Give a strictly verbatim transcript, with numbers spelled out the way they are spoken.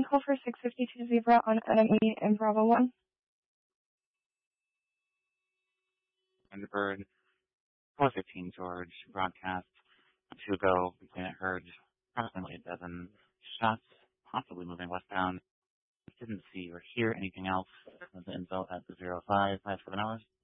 call for six fifty-two Zebra on enemy in Bravo one. Thunderbird, four fifteen George, broadcast two ago, Lieutenant heard approximately a dozen shots, possibly moving westbound. Didn't see or hear anything else. The info at the zero five five seven hours.